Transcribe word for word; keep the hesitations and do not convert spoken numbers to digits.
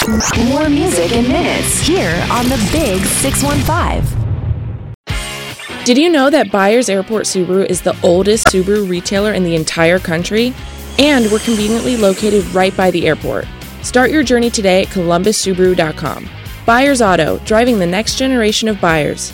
More music in minutes here on the Big six one five. Did you know that Byers Airport Subaru is the oldest Subaru retailer in the entire country? And we're conveniently located right by the airport. Start your journey today at columbus subaru dot com. Byers Auto, driving the next generation of buyers.